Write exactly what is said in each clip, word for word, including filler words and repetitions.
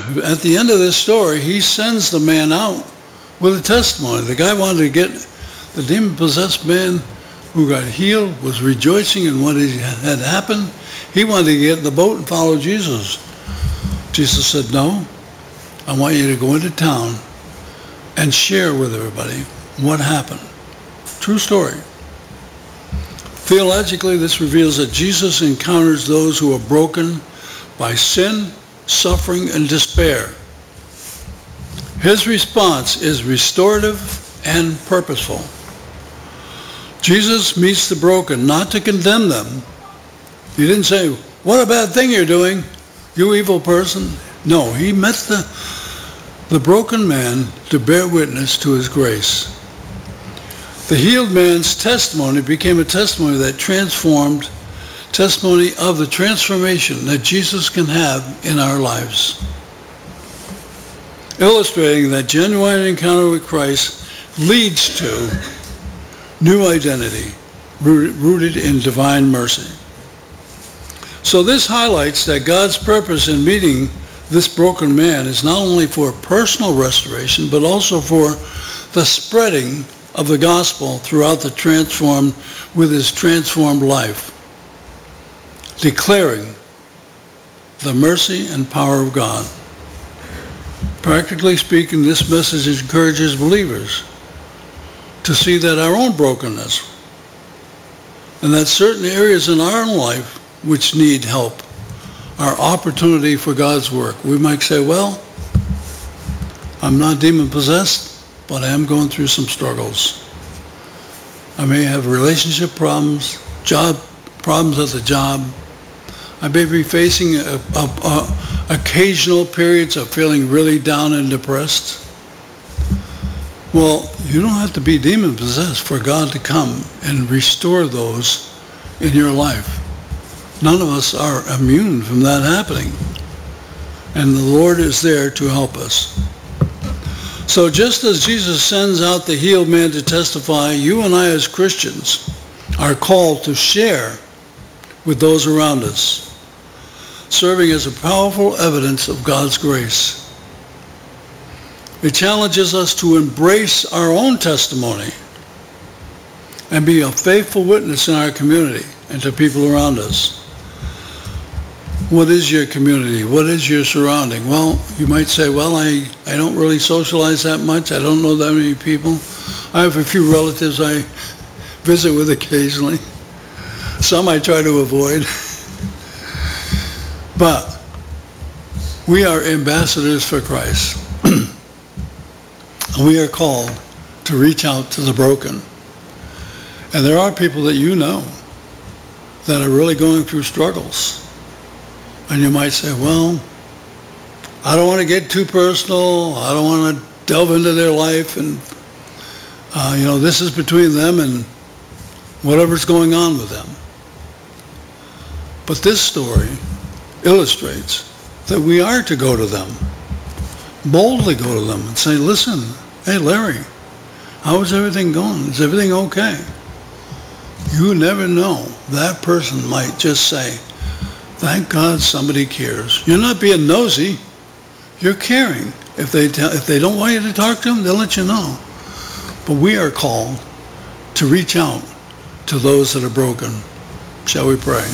at the end of this story, he sends the man out with a testimony. The guy wanted to get the demon-possessed man who got healed, was rejoicing in what had happened. He wanted to get in the boat and follow Jesus. Jesus said, no, I want you to go into town and share with everybody what happened. True story. Theologically, this reveals that Jesus encounters those who are broken by sin, suffering, and despair. His response is restorative and purposeful. Jesus meets the broken, not to condemn them. He didn't say, what a bad thing you're doing, you evil person. No, he met the, the broken man to bear witness to his grace. The healed man's testimony became a testimony that transformed, testimony of the transformation that Jesus can have in our lives. Illustrating that genuine encounter with Christ leads to new identity, rooted in divine mercy. So this highlights that God's purpose in meeting this broken man is not only for personal restoration, but also for the spreading of the gospel throughout the transformed, with his transformed life, declaring the mercy and power of God. Practically speaking, this message encourages believers to see that our own brokenness and that certain areas in our own life which need help are opportunity for God's work. We might say, well, I'm not demon-possessed, but I am going through some struggles. I may have relationship problems, job problems at the job. I may be facing a, a, a, occasional periods of feeling really down and depressed. Well, you don't have to be demon-possessed for God to come and restore those in your life. None of us are immune from that happening. And the Lord is there to help us. So just as Jesus sends out the healed man to testify, you and I as Christians are called to share with those around us, serving as a powerful evidence of God's grace. It challenges us to embrace our own testimony and be a faithful witness in our community and to people around us. What is your community? What is your surrounding? Well, you might say, well, I, I don't really socialize that much. I don't know that many people. I have a few relatives I visit with occasionally. Some I try to avoid. But we are ambassadors for Christ. We are called to reach out to the broken. And there are people that you know that are really going through struggles. And you might say, well, I don't want to get too personal. I don't want to delve into their life. And, uh, you know, this is between them and whatever's going on with them. But this story illustrates that we are to go to them, boldly go to them and say, listen, hey, Larry, how is everything going? Is everything okay? You never know. That person might just say, thank God somebody cares. You're not being nosy. You're caring. If they tell, if they don't want you to talk to them, they'll let you know. But we are called to reach out to those that are broken. Shall we pray?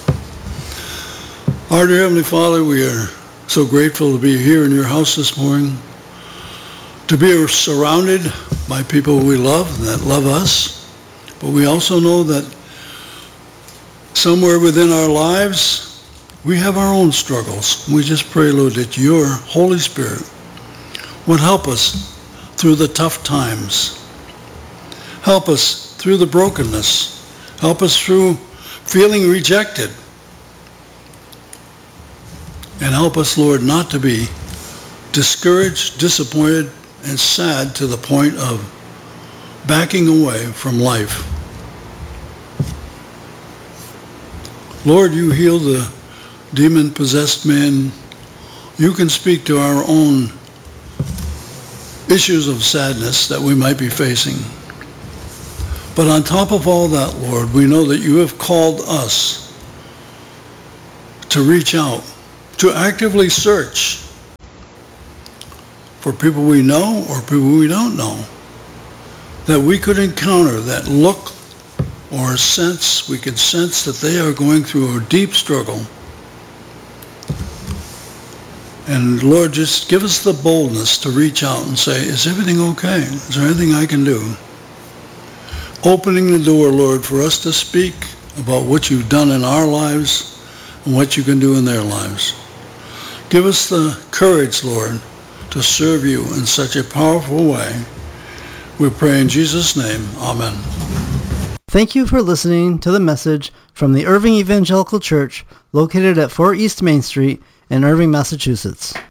Our dear Heavenly Father, we are so grateful to be here in your house this morning, to be surrounded by people we love and that love us. But we also know that somewhere within our lives, we have our own struggles. We just pray, Lord, that your Holy Spirit would help us through the tough times. Help us through the brokenness. Help us through feeling rejected. And help us, Lord, not to be discouraged, disappointed, and sad to the point of backing away from life. Lord, you healed the demon-possessed man. You can speak to our own issues of sadness that we might be facing. But on top of all that, Lord, we know that you have called us to reach out, to actively search for people we know or people we don't know, that we could encounter that look or sense, we could sense that they are going through a deep struggle. And Lord, just give us the boldness to reach out and say, is everything okay? Is there anything I can do? Opening the door, Lord, for us to speak about what you've done in our lives and what you can do in their lives. Give us the courage, Lord, to serve you in such a powerful way. We pray in Jesus' name. Amen. Thank you for listening to the message from the Irving Evangelical Church located at four East Main Street in Irving, Massachusetts.